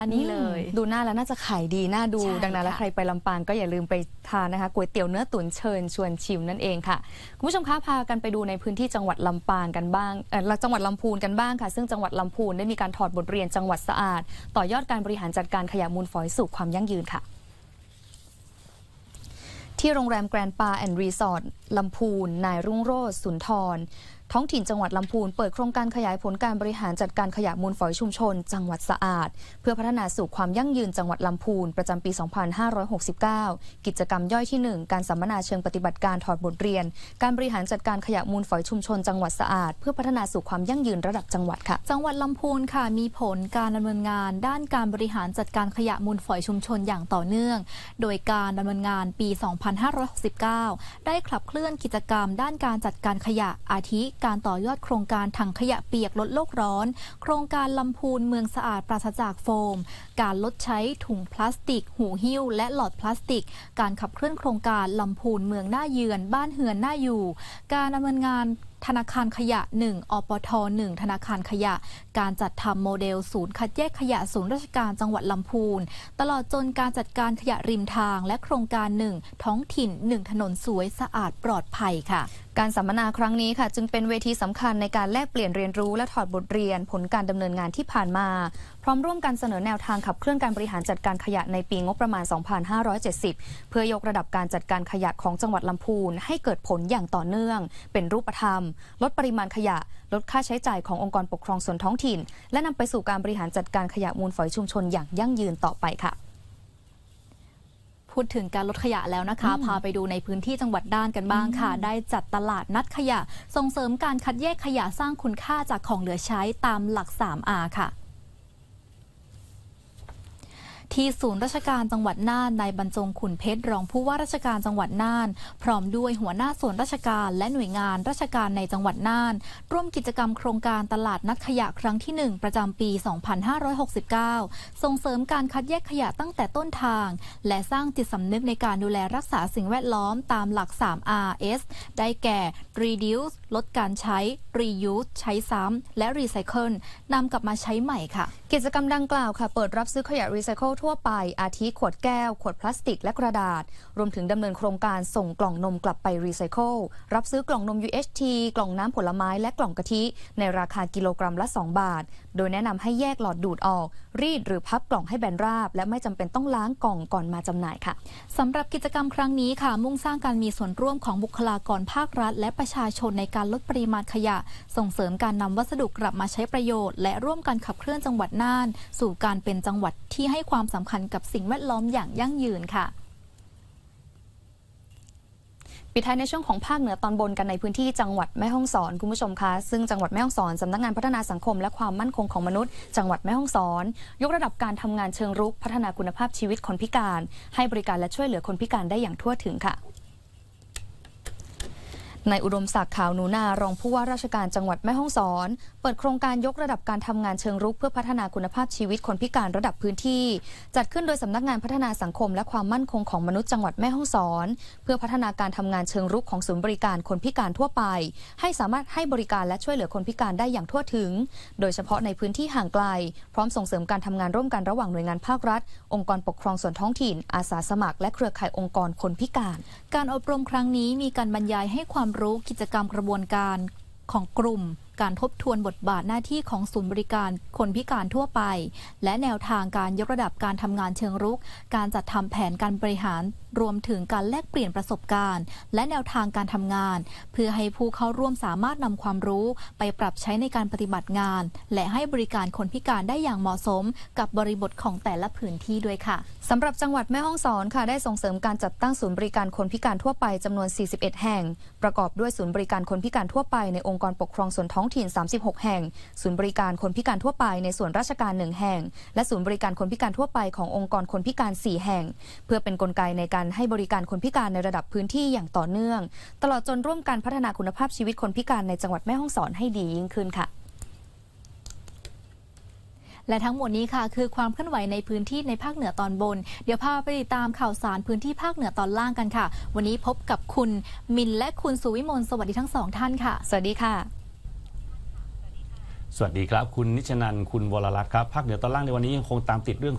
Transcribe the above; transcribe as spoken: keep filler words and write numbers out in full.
อันนี้เลยดูหน้าแล้วน่าจะขายดีน่าดูดังนั้นแล้วใครไปลำปางก็อย่าลืมไปทานนะคะก๋วยเตี๋ยวเนื้อตุ๋นเชิญชวนชิมนั่นเองค่ะคุณผู้ชมคะพากันไปดูในพื้นที่จังหวัดลำปางกันบ้างเออจังหวัดลำพูนกันบ้างค่ะซึ่งจังหวัดลำพูนได้มีการถอดบทเรียนจังหวัดสะอาดต่อยอดการบริหารจัดการขยะมูลฝอยสู่ความยั่งยืนค่ะที่โรงแรมแกรนด์ปาแอนด์รีสอร์ทลำพูนนายรุ่งโรจน์สุนทรท้องถิ่นจังหวัดลำพูนเปิดโครงการขยายผลการบริหารจัดการขยะมูลฝอยชุมชนจังหวัดสะอาดเพื่อพัฒนาสู่ความยั่งยืนจังหวัดลำพูนประจำปี สองพันห้าร้อยหกสิบเก้า กิจกรรมย่อยที่ หนึ่ง การสัมมนาเชิงปฏิบัติการถอดบทเรียนการบริหารจัดการขยะมูลฝอยชุมชนจังหวัดสะอาดเพื่อพัฒนาสู่ความยั่งยืนระดับจังหวัดค่ะจังหวัดลำพูนค่ะมีผลการดำเนินงานด้านการบริหารจัดการขยะมูลฝอยชุมชนอย่างต่อเนื่องโดยการดำเนินงานปี สองพันห้าร้อยหกสิบเก้า ได้ขับเคลื่อนกิจกรรมด้านการจัดการขยะอาทิการต่อยอดโครงการถังขยะเปียกลดโลกร้อนโครงการลำพูนเมืองสะอาดปราศจากโฟมการลดใช้ถุงพลาสติกหูหิ้วและหลอดพลาสติกการขับเคลื่อนโครงการลำพูนเมืองน่าเยือนบ้านเฮือนน่าอยู่การดำเนินงานธนาคารขยะ หนึ่ง อปท หนึ่ง ธนาคารขยะการจัดทำโมเดลศูนย์คัดแยกขยะศูนย์ราชการจังหวัดลำพูนตลอดจนการจัดการขยะริมทางและโครงการ หนึ่ง ท้องถิ่น หนึ่ง ถนนสวยสะอาดปลอดภัยค่ะการสัมมนาครั้งนี้ค่ะจึงเป็นเวทีสำคัญในการแลกเปลี่ยนเรียนรู้และถอดบทเรียนผลการดำเนินงานที่ผ่านมาพร้อมร่วมกันเสนอแนวทางขับเคลื่อนการบริหารจัดการขยะในปีงบประมาณ สองพันห้าร้อยเจ็ดสิบ เพื่อยกระดับการจัดการขยะของจังหวัดลำพูนให้เกิดผลอย่างต่อเนื่องเป็นรูปธรรมลดปริมาณขยะลดค่าใช้จ่ายขององค์กรปกครองส่วนท้องถิ่นและนำไปสู่การบริหารจัดการขยะมูลฝอยชุมชนอย่างยั่งยืนต่อไปค่ะพูดถึงการลดขยะแล้วนะคะพาไปดูในพื้นที่จังหวัดน่านกันบ้างค่ะได้จัดตลาดนัดขยะส่งเสริมการคัดแยกขยะสร้างคุณค่าจากของเหลือใช้ตามหลัก สาม อาร์ ค่ะที่ศูนย์ราชการจังหวัดน่านนายบรรจงขุนเพชรรองผู้ว่าราชการจังหวัดน่านพร้อมด้วยหัวหน้าส่วนราชการและหน่วยงานราชการในจังหวัดน่านร่วมกิจกรรมโครงการตลาดนัดขยะครั้งที่หนึ่งประจำปี สองพันห้าร้อยหกสิบเก้า ส่งเสริมการคัดแยกขยะตั้งแต่ต้นทางและสร้างจิตสำนึกในการดูแลรักษาสิ่งแวดล้อมตามหลัก สาม อาร์ เอส ได้แก่ reduce ลดการใช้ reuse ใช้ซ้ำและ recycle นำกลับมาใช้ใหม่ค่ะกิจกรรมดังกล่าวค่ะเปิดรับซื้อขยะรีไซเคิลทั่วไปอาทิขวดแก้วขวดพลาสติกและกระดาษรวมถึงดำเนินโครงการส่งกล่องนมกลับไปรีไซเคิลรับซื้อกล่องนม ยู เอช ที กล่องน้ำผลไม้และกล่องกะทิในราคากิโลกรัมละสองบาทโดยแนะนำให้แยกหลอดดูดออกรีดหรือพับกล่องให้แบนราบและไม่จำเป็นต้องล้างกล่องก่อนมาจำหน่ายค่ะสำหรับกิจกรรมครั้งนี้ค่ะมุ่งสร้างการมีส่วนร่วมของบุคลากรภาครัฐและประชาชนในการลดปริมาณขยะส่งเสริมการนำวัสดุกลับมาใช้ประโยชน์และร่วมกันขับเคลื่อนจังหวัดน่านสู่การเป็นจังหวัดที่ให้ความสำคัญกับสิ่งแวดล้อมอย่างยั่งยืนค่ะปิดท้ายในช่วงของภาคเหนือตอนบนกันในพื้นที่จังหวัดแม่ฮ่องสอนคุณผู้ชมคะซึ่งจังหวัดแม่ฮ่องสอนสำนักงานพัฒนาสังคมและความมั่นคงของมนุษย์จังหวัดแม่ฮ่องสอนยกระดับการทำงานเชิงรุกพัฒนาคุณภาพชีวิตคนพิการให้บริการและช่วยเหลือคนพิการได้อย่างทั่วถึงค่ะนายอุดมศักดิ์ขาวหนูนารองผู้ว่าราชการจังหวัดแม่ฮ่องสอนเปิดโครงการยกระดับการทำงานเชิงรุกเพื่อพัฒนาคุณภาพชีวิตคนพิการระดับพื้นที่จัดขึ้นโดยสำนักงานพัฒนาสังคมและความมั่นคงของมนุษย์จังหวัดแม่ฮ่องสอนเพื่อพัฒนาการทำงานเชิงรุกของศูนย์บริการคนพิการทั่วไปให้สามารถให้บริการและช่วยเหลือคนพิการได้อย่างทั่วถึงโดยเฉพาะในพื้นที่ห่างไกลพร้อมส่งเสริมการทำงานร่วมกันระหว่างหน่วยงานภาครัฐองค์กรปกครองส่วนท้องถิ่นอาสาสมัครและเครือข่ายองค์กรคนพิการการอบรมครั้งนี้มีการบรรยายให้ความรู้กิจกรรมกระบวนการของกลุ่มการทบทวนบทบาทหน้าที่ของศูนย์บริการคนพิการทั่วไปและแนวทางการยกระดับการทำงานเชิงรุกการจัดทำแผนการบริหารรวมถึงการแลกเปลี่ยนประสบการณ์และแนวทางการทำงานเพื่อให้ผู้เข้าร่วมสามารถนำความรู้ไปปรับใช้ในการปฏิบัติงานและให้บริการคนพิการได้อย่างเหมาะสมกับบริบทของแต่ละพื้นที่ด้วยค่ะสำหรับจังหวัดแม่ฮ่องสอนค่ะได้ส่งเสริมการจัดตั้งศูนย์บริการคนพิการทั่วไปจำนวนสี่สิบเอ็ดแห่งประกอบด้วยศูนย์บริการคนพิการทั่วไปในองค์กรปกครองส่วนท้องถิ่นสามสิบหกแห่งศูนย์บริการคนพิการทั่วไปในส่วนราชการหนึ่งแห่งและศูนย์บริการคนพิการทั่วไปขององค์กรคนพิการสี่แห่งเพื่อเป็นกลไกในการให้บริการคนพิการในระดับพื้นที่อย่างต่อเนื่องตลอดจนร่วมกันพัฒนาคุณภาพชีวิตคนพิการในจังหวัดแม่ฮ่องสอนให้ดียิ่งขึ้นค่ะและทั้งหมดนี้ค่ะคือความเคลื่อนไหวในพื้นที่ในภาคเหนือตอนบนเดี๋ยวพาไปติดตามข่าวสารพื้นที่ภาคเหนือตอนล่างกันค่ะวันนี้พบกับคุณมินและคุณสุวิมลสวัสดีทั้งสองท่านค่ะสวัสดีค่ะสวัสดีครับคุณนิชนันท์คุณวรรัตน์ครับภาคเหนือตอนล่างในวันนี้ยังคงตามติดเรื่อง